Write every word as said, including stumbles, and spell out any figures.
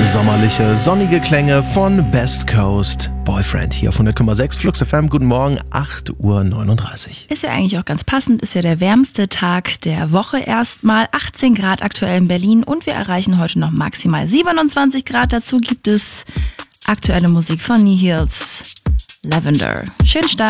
sommerliche, sonnige Klänge von Best Coast Boyfriend hier von der Komma sechs Flux F M. Guten Morgen, acht Uhr neununddreißig. Ist ja eigentlich auch ganz passend, ist ja der wärmste Tag der Woche erstmal. achtzehn Grad aktuell in Berlin und wir erreichen heute noch maximal siebenundzwanzig Grad. Dazu gibt es aktuelle Musik von Nihils, Lavender. Schönen Start.